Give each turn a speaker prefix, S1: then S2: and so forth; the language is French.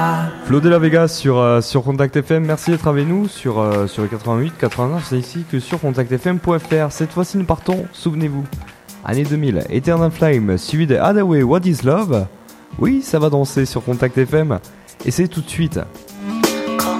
S1: Flo de la Vega sur Contact FM, merci d'être avec nous sur le 88, 89, c'est ici que sur contactfm.fr. Cette fois-ci nous partons, souvenez-vous, année 2000, Eternal Flame, suivi de Hathaway, What is Love. Oui, ça va danser sur Contact FM, et c'est tout de suite